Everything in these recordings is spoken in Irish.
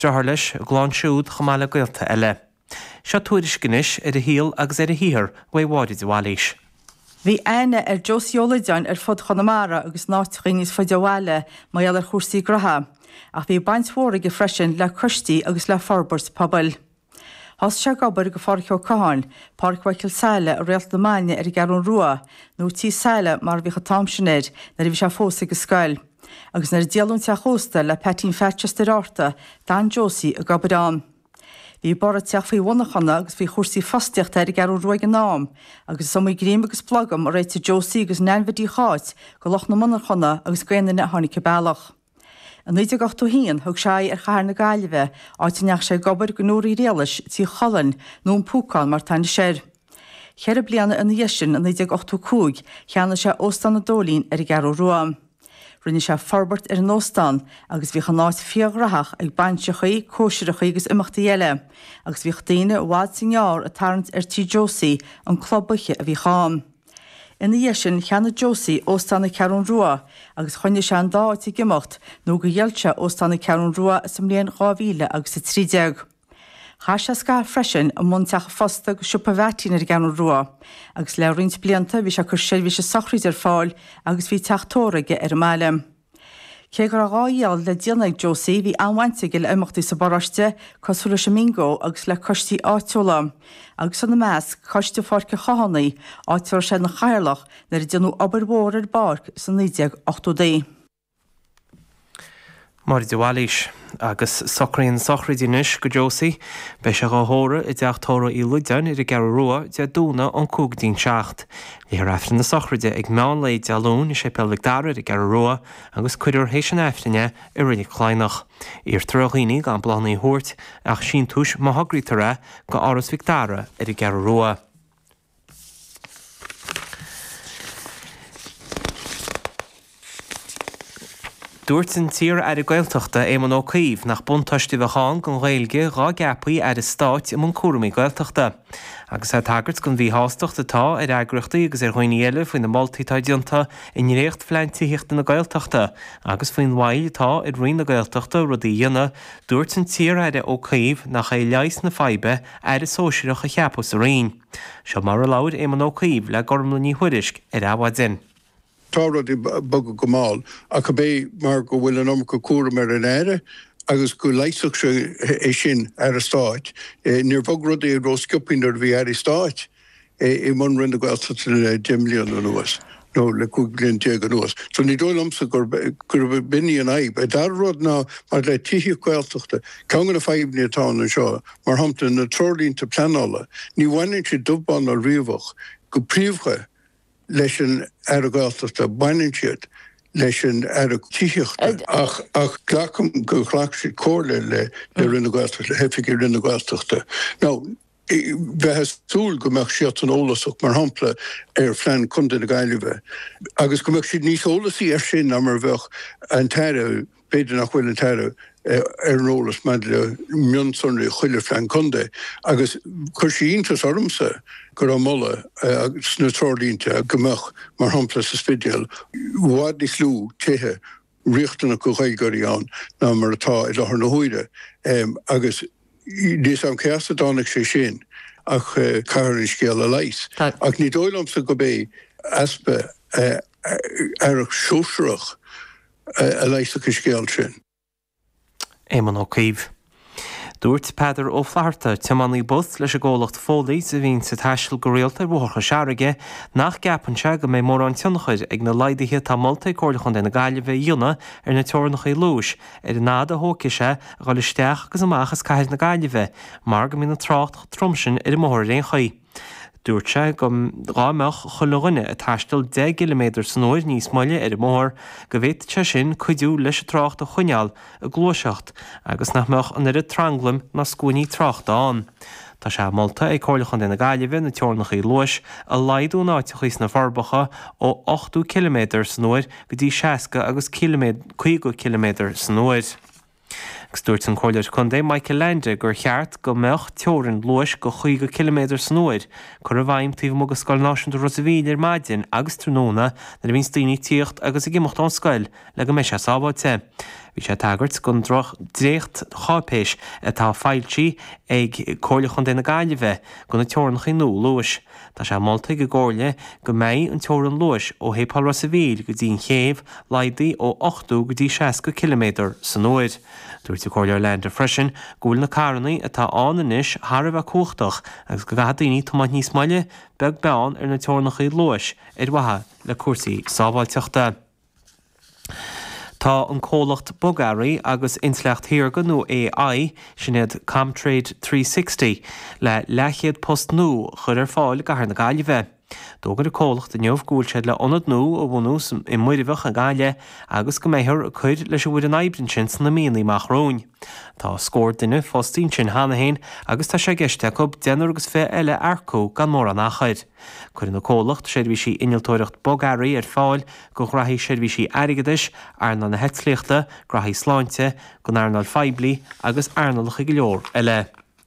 Dheartha leis gláin siúd chamála gaolta eile. Seo tuairiscinis ar a híal agus ar a híthar ghaidhváid bháilís. Bhí aine Josie Olaideán fud Chonamara agus náitghíníos faideabháile mai eile chósaí grotha, ach bhí baint mhór go freisin le custí agus le forbairt pobail. Has se gabar go fáirceó cáin, páirchhail saile a réalt namáine ar garún rua, nó tí saile mar bhí chatámsinnéid na bhí se fósa go scail. Agus nar déalún te chósta le petín Fetchester áta, Dan Josie a gabadán. Bhí bara teach faoi bhnachanna agus bhí chósaí fasteach ar garú roiig an nám, agus samí grím agus plagam a réite Josie agus nenmhadí cháit go loch na manachanna agus gaianana na tháinig bealach. An 1981 thug sé ar chahar na Gaillimhe áitineach sé gobar go nóirí réalas tí chalan nó an púcáin mar taine séir. Cheir bliana in dhéisisin an 1982 cheanna sé óstan na dólín ar garú ruam. Rinne sé forbairt ar an óstan agus bhí chanáid fiaghrathach ag baintsechaí, cóisirechaí agus imachtaí eile, agus bhí daine bhád sinneár a tarrant ar tí Josie an clubbache a bhí cháam. Ina dhéisisin cheanna Josie óstanna cearún rua agus chuine sé an dáit i gimocht nó go dhéilte óstanna cearún rua sa mblion 2000 agus sa 30. Cha sé sca freisin a mунteach fosta go siúpa bhetín ar cearún rua, agus le rint blianta bhí se chur sé bhí se sochraid ar fáil agus bhí teachtóraige ar máile. Cé gur gáíal le déanaigh Josie bhí anhainte go le imachtaí sa baraiste cosúla sem mingó agus le costí áiteola, agus san na meas coiste fáirce chahannaí áiteir sé na chairlach na déanú obair ar barc san 1980. Mar bháilís agus socraíonn sochraidínis go Josie, be se gáthóra i d deachtóra í Luideán ar a gar rua de dúna an cúgdín seacht. Ní raifrin na sochraide ag meán le dealún i sé pelag dara i gar rua agus cuidir hééis an eftaine i rinne chláinach. Ar troghíní gan blaannaí thuirt ach sin túis mothgrítere go áras Victara ar i gar rua. Dúirt an tír ar a gailteachta éman ó caomh nach buntáistí bheáin gon ghailge rá gapaí ar a stáit im an cuaramí gailteachta. Agus a tagart gon bhí hástocht atá ar agrachtaí agus ar ghoinéile faoin na moltaítá dionta in réocht fleinttííochtta na gailteachta, agus faoin mhail atá ar roiin na gailteachta rudí dhéana, dúirt an tír ar ó caomh nach é leis na feibe ar a sóisireach a cheapos a rion. Seo mar a láir éman ó caomh le gormla ní thuirisc ar áhhaidin. Tára di bog go máil a go bé mar go bhfuil an go cuara mar an éire agus go leiseach se é sin ar a stáit. Níor bog rud é ró sciopin ar bhí ar i stáit i man rinne gailta le 10 milliún an uas. No le 2 bliain an uas. So ní dólamsa gur binní an aib. Dar rud ná mar le tíí gailteachta. Ceangan na feibní atá an seo mar hamta na trolínta planála. Ní bhainnig sé dubbán a riomhach go príomhcha leis an ar a gailteachta baininn siad leis an ar a tíochta ach ghlacham go ghlach sé cóirle le rinne gailteachta, le hefiigh rinne gailteachta. Now, bheit súil go meach siad an ólasach mar hampla ar phlean chunda na Gaillimhe. Agus go meach siad níos ólasí ar sin am mar bheith an teire, beidir nach bhfuil an teire ar an ólas me le mionsonraí chuile phlean chunda. Agus chuir sí iontas ormsa gur an molla agus na trolínte go meach mar hampla sa spidial. Bhád ní slú tithe riachtainna go chailgarí an ná mar atá i lethar na huaire. Agus dís an ceasta dánig sé sin ach cairn scéal a leis. Ach ní dóilamsa go bé aspa ar a siúsreach a leis a scéal sin. Éman ó caomh. Dúirt Peidir ó Fleharta temannaí bus leis a ggólacht fólaí sa bhín sa taisteal go réalta bhórcha seaige nach gapanse go mé mór an tionchuid ag na leidaithe tá moltaí cóirlachan de na Gaillimhe dhéana ar na teornacha lúis ar an náda hóciise a gáilisteach agus amachchas caiir na Gaillimhe, mar go mí na trácht tromsin ar an mór réon chaí. Dúirt sé go ráimeach chulaghine a taistil 10 km san uair níos moile ar mór go bhhéit te sin chuidú leis a trácht a chuineal a glóiseacht agus nachmeach an ar a tranglam na scúnaí tráchtáin. Tá sé molta ag cóirlachan na Gaillimhe na teornachaí luis a laidú náitiachas na Forbacha ó 8 km san uair go dtí 60 agus 5 km san uair. Gus dúirt an cóileir chundé Michael Lande gur cheart go meach teorann luis go 5 km san uair chur a bhaim tíomh mo go scoil náisiúnta Rosavín ar maidin agus tróna na bhín staoine tíocht agus i gimocht an scoil le go meise sábáte. Bhí sé tagart gon drécht chápéis atá fáiltí ag cóirlachon déna gáile bheith gona teornach inú luis. Tá sé molta go ggóirle go méid an teoran luis ó hépal ras a bhíl go dtíon chéamh laidaí ó 8 go dtí 60 km san óid. Dúirt cóirlear leanta freisin gúil na carnaí atá ánanis Thar bheith cuachtach agus go gadaoine tomáid níos maile beag beán ar na teornachaí luis ar watha le cuasaí sábháilteachta. Tá an cólacht bogarí agus insleacht thiarga nó AI sinad Comtrade 360 le lechiad post nó chur ar fáil gahar na gáile bheith. Dógur a cólacht a neomh gúil séad le onad nó ó bhúnús i muiribhach a gáile agus go méthir a chuid leis bhfuil an aibrin sin san na míonaí machróin. Tá scóir duine fóstín sin hanahéin agus tá sé geiste go déanú agus fé eile arcó gan mór an nachchaid. Cuir na cólacht séirbhí sí iniltóireacht bogarí ar fáil go chrathí séirbhí sí aigeis arna na hetlíochta, grathí sláinte, go airnal feibli agus airnalacha go leor eile.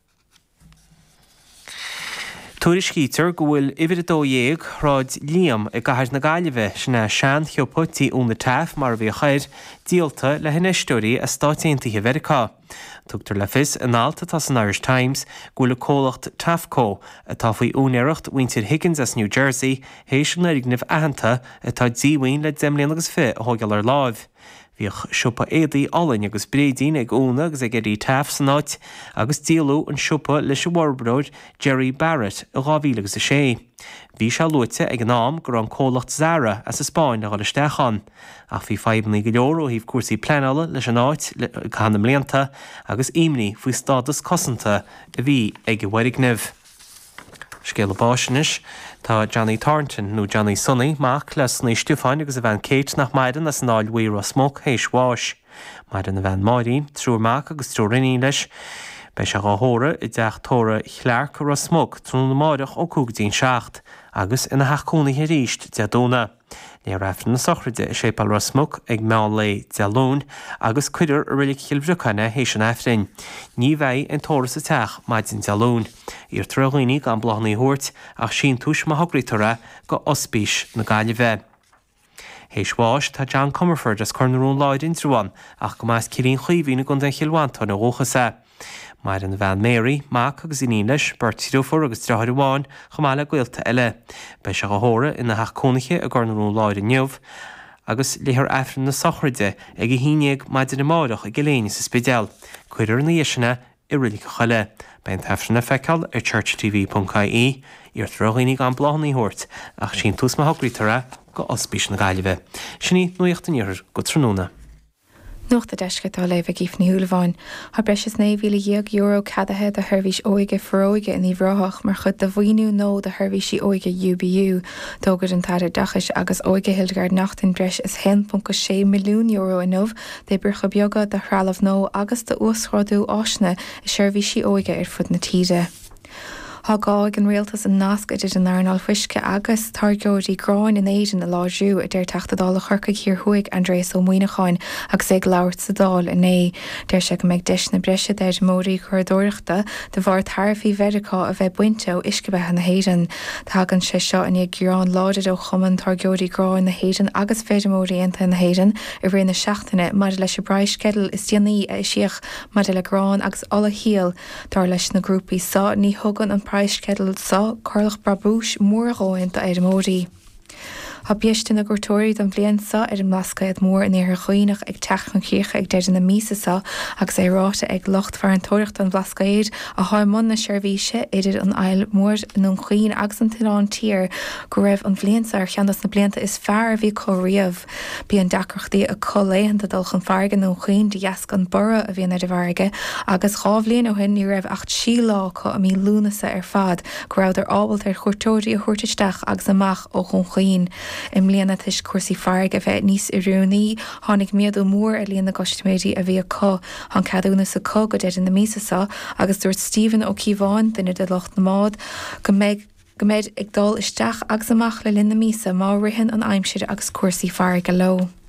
Túris cítar go bhfuil iviridóhéag ráid líam i gahar na gáile bheith sinna sean cheopótí ón na taifh mar bhí chaid díalta le hinnéistóirí a stáitiaontaithe Mheiriceá. Tugtar le fis an alta tá san Irish Times go le cólacht TAFCO atá faoi únéireacht Winter Higgins as New Jersey hééis an aignimh ahananta atá díhain le déimlíon agus fé a thógeal ar láimh. Bhíoh siúpa éadaí álainn agus brédín ag úna agus ag éirí taifh san áit agus díalú an siúpa leis Warbróid Jerry Barrett a 2006. Bhí se luite ag an nám gur an cólacht Zara as sa Spáin a gáilistechan. Ach bhí feibnaí go leor ó híh cuasaí pleanála leis an áit cheanam léanta agus imní faoi stádas cosanta a bhí ag bhhairignemh. Scéal báisinis, tá Johnny Thornton nó Johnny Sonny mac le sna stúfáin agus a bhean Kate nach maidan as an áil Uí Smóg hééis bháis. Maidan a bhean Máirín, trúrmach agus trúriní leis, Bei se gáthóra I deachtóra chlearc Smóg trú na máireach ó cúgdín seacht, agus ina haachcúnaithe ríist deadúna. Ní raifn na sochraide I sépal Smóg ag meán le dealún agus cuidir a rilig chilbhreachaine hééis an efrin. Ní bheith an tóras a teach maidin dealún. Ír troghoiní gan blachnaí thuirt ach sin túis má thugritarra go ospís na gáile bheith. Hééis bháis tá John Comerford as chunarún láidin trúan ach go más cirín chuomhína gon den chiilhaanta na róchasa. Mar an bhean Mary, Mac agus iní leis, Bertíúfar agus Trathúháin chomála gailta eile. Bei se gothóra ina haachcónaiche a gcónarún láidin neamh, agus léthar efrin na sochraide ag I híineag maidin na máireach ag léine sa spidéal, chuidir na dhéisina I rilig chaile. Bein tefsina feiceáil ar churchtv.ie ar troghoiní gan blachnaí thuirt ach sin tús má thugritarra go ospís na gáile bheith. Sinní nuochtaníoir go trúna. Nuachta deiscetá le bheith gíomh Niúlaháin, Tá breis is €9,000 cadathe a thuirbhís óige fróige in íomhráthach mar chud do bhaoinú nó de thuirbhísí óige UBU, dógad an taire dachas agus óige Hildegard Nachtain breis is €10.6 milliún in nómh de burcha beaga de thrálamh nó agus de uasráidú áisne I seirbhísí óige ar fud na tíide. Tá gáig an réaltas an nasc idir an airnáil fuisce agus targóidí gráin in éidir na láisiú a d teachtadála churca hir thuig Andrés ó Muoinecháin agus ag labhairt sa dáil in é. Deir se go méid deis na breise déir mórí chuirdóireachta de bhar tarfaí Mheiriceá a bheith buinte ó iscebethe na héireann. Tágan sé seo in ag gurán láidir ó chumann targóidí gráin na héireann agus féidirmórí anta na héireann I bhrí na seachtaine mar leis a brais skedal is tíanaí a isioch mar le grán agus alla híal dar leis na grúpaí sa ní thugan an Price Kettle sa Carlach Brabúis mór a mórí. Tá bíiste na gúirtóirí don bblion sa ar an mlascaid mór in éar chuoinech ag teach an chécha ag deidir na mísa sa agus é ráta ag locht fear an tóireacht an blascaid a háimmun na seirbhíse idir an ail mór nó chuoin agus an tinán tír go raibh an bblion ar cheannas na blianta is fear bhí choíomh. Bí an dacrochtaí a choléanta dulchan fargan nó chuoin de dheasc an bura a bhíon ar bharige agus chábhlíon ó hin ní raibh 8 sí lá chu a mí lúnasa ar fad go raibh ar ábhalt ar chuirtóirí a chuirteisteach agus amach ó chun chuoin. Im líana tuis cuasaí farg a bheith níos iúnaí, tháinig miadú mór a líana na goistméidí a bhí a có an cadúna sa có go déidir na mísasa agus dúirt Stephen ó Cíbháin duine de locht na mád go méid ag dul isteach agus amach le linn na mísa má rihan an aimsir agus cuasaí farg a lo.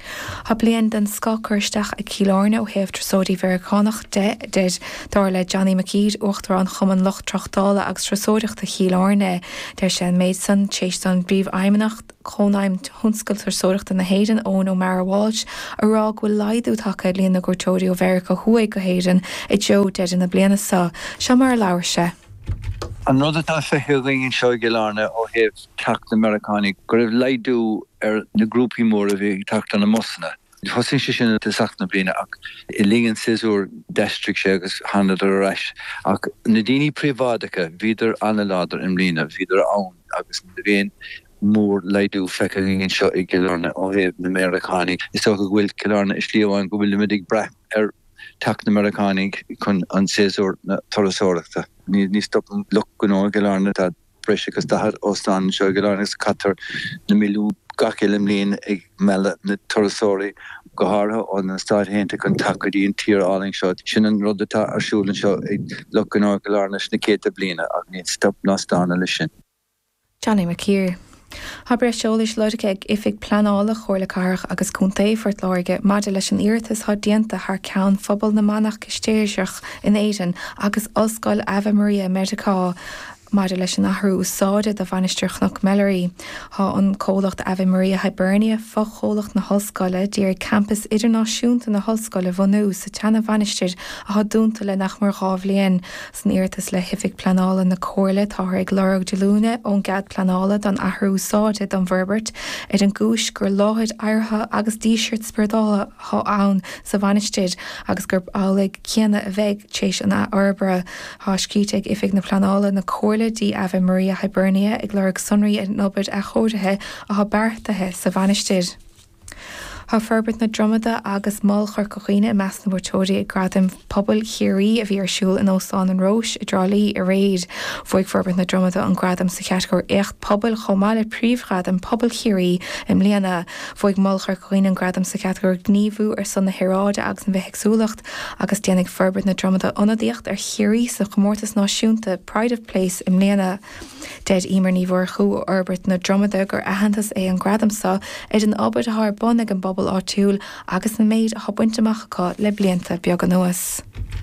Tá blian den scacursteach a cíláne ó heh trasódí veránach dead dar le Johnny McKeed uachtar an chuman loch trochtála agus trasóireach a cíláne der sin méid san tééis an bríomh aimimenacht chónaim thunscail tarsóireachta na héidir ón ó Mara Walsh ará bhfuil leidú take líonna gurtóirí ó Verica thuaig go héidir I Joe dead in na bliana sa se mar leabhar se. An rud atá fethúing seo gelarne ó heh tacht Americanig go raibh leidú na grúpi mór a bhí tacht an na mosna. Hosin se sin te sacht na blina ach I lingen sisúr district sé agus hanad ar reis ach na daoine privadacha viidir anlader in blina viidir ann agus na bhéin mór leidú fecagin seo I gelarne ó heh na Americanig. Is so go bhfuil gelarne is líomháin go bhfuil limidig breth tacht na Americanig chun an sisúr na torasóireachta. Ní stop look go gelarne dat breise agus dahad ostan seo gelarne catar na milú gacilim líon ag meile na torasóirí gohartha ó na stáid hénta chun takeí an tír áling seo sin an rudatá arsúlann seo ag look go gelarne na céta bliana ach ní stop nástánna lei sin. Johnny McKeer. Tá bre seolis leideach ag ifig planála chóirla carach agus cúntaí fort láige maidir leis an iirtas há dianta th ceann phobal na manach costéiseach in éan agus oscail Ave Maria Medicá maidir leis an athrú úsáide de bhainisteach Mellery. Tá an cólacht Ave Maria Hibernia fachchólacht na hoscaile díar campus idirnáisiúnta na hoscaile bhanú sa teanna bhainisteir a thá dúnta le nach mar gábhlíonn san iirtas le hifig planála na cóirla tá ag lorg de lúna ón gad planála don athrú úsáide don Verbert ar an gúis gur láthid airtha agus díseart spirdála thá ann sa bhainisteir agus gur álaigh ceanna a bheith tééis an arbra thá scíteigh ifig na planála na cóirla dí Ave Maria Hibernia ag lorg sunraí an nobid a chódathe a thá beartathe sa bhainisteir. Tá ferbert na dromada agus máil chorcóine I meas na bhtóirí ag gradam pobl chiaí a bhí arsúil in ósán an Rois I drálaí a réid foiig ferbert na dromada an gradam sa cheatgur écht pobl chomáile príomhgradam pobl chiaí im líana foiig máil chorcóine an gradam sa cheatgur gníomhú ar san na hiráide agus an bheithsúlacht agus déananig ferbert na dromada onadíocht ar chiaí sa chomórtas náisiúnta Pride of Place im líana dead imar níomhar chu Albert na dromada gur ahantas é an gradam sa id an obair th bonnig an bobbal áitiúil agus na méid a habuinteachá le blianta beag an nuas.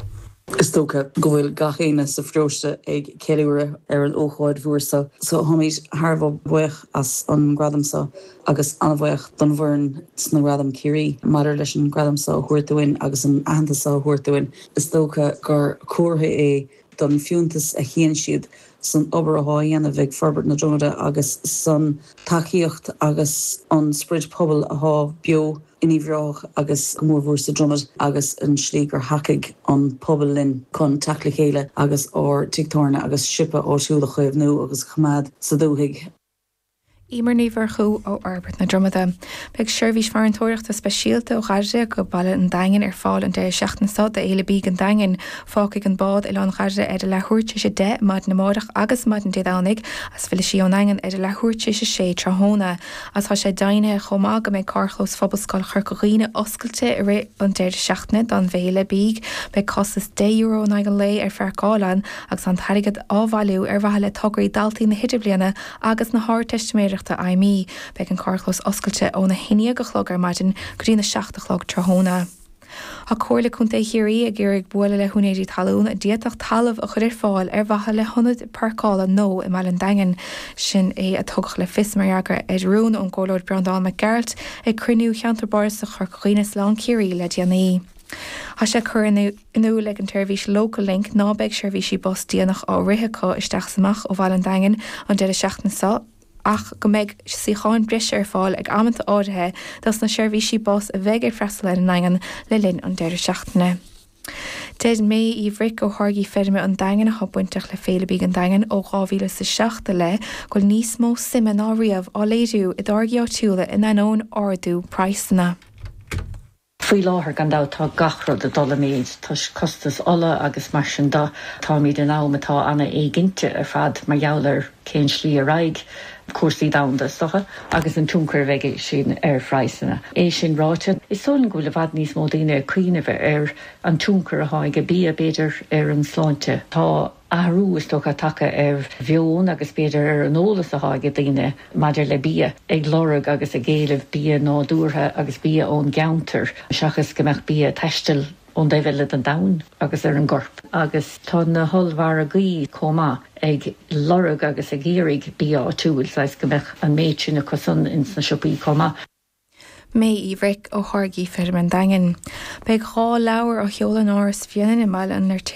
Is tócha go bhfuil gachéine sa fróiste ag ceúire ar an ócháid bhuasa, so thoid Harbh buich as an gradamsa agus anmhaoch don bhharn sna gradam cirí, maidir leis an gradamsa thuirtuin agus an ahantasá thuirtuin. Is tócha gur cuatha é don fiúntas a chéan siad san obair a háana bheith ferbert na dromada agus san takeíocht agus an sprid pobl a há bio iníomhreach agus mórmhór sa dromad agus an slí gur hacaigh an pobl linn chun tacla chéile agus ó tictárna agus sipa áisiúla chuibh nó agus chumad sa dúthaigh. Imar níomhar chu ó Albert na dromada. Beag seirbhís fearantóireachta speisialta ó ghaide go baile an daingin ar fáil an de seachtanasa de éile bí an daingin fácaigh an bád i lán ghaide ar de lethúirte sé de maid na mádach agus maid an dédánig as bhfuil sí an daingin ar de lethúirte sé trahóna as tá sé daine chomá go méid carchlós fphobascáil chorcóíine oscailte i ré an déir seachna don bhéile bíg be costas €10 na an lei ar fearcálan agus an tharigad ábhailú ar bhaile le tograí daltaí na hiidir bliana agus na háir testméireachta aimí beag an carchlós oscailte ó na hiine go chlog ar maidin go dtí na 60 chlog trahóna. Tá cóirla chunta hiirí a ggéirigh buaile le húnéirí talún a diaach talamh a chuir fáil ar bhatha le 100 parcála nó I meall an daingin sin é a tugach le fismarheagar ag rún ón Gólóid Brandán McGarrett ag cruinniú cheantar sa chorcóine slán cirí le déanaí. Tá sé chur inú le an tuirhís Local Link ná beag seirbhísí bos díanach á rithaá isteach samach ó bhail an daingin an de seachtanasa ach go méid síáin brise ar fáil ag amanta áirithe das na seirbhísí bos a bheith ar freistal an daingin le linn an deir seachtaine. Dead mé í bhric ó tháirgí ferme an daingin a habuinteach le féle bí an daingin ó 2007 le goil níos mó sime ná riamh á léadú I dárgaí áitiúla in an ón ardú praisna. Fuoi láthair gan dátá gachrod a dola méid, Tás costas ola agus mar sin dá tá míad an ámatá anna éiginnte ar fad mar jouler cén slí a raig cuasaí damda socha agus an túncar bheige sin ar freisanna. É sin ráte is son go le bhd níos mó daine cuioineh ar an túncar a háige bí a beidir ar an sláinte. Tá ahrú is tócha take ar bheón agus beidir ar an ólas a háige daine maidir le bí ag lorug agus a géalah bí nádúrtha agus bí ón geantar seachas gombeach bí teistil ón déhile an dain agus ar an gorp. Agus tá na holhhar a gaí comá ag lorug agus a géirigh bí á túil leis gombeach an méid sin na cosan in na siopí comá. Mé íhric ó Hargaí fer an dain. Beag há leabhar ó cheolan áras fianana meile an